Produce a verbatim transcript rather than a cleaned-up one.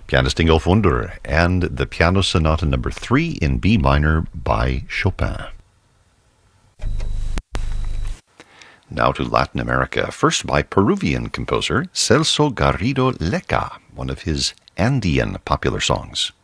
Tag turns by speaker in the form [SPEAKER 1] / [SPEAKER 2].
[SPEAKER 1] pianist Ingolf Wunder, and the Piano Sonata number three in B minor by Chopin. Now to Latin America, first by Peruvian composer Celso Garrido Leca, one of his Andean popular songs.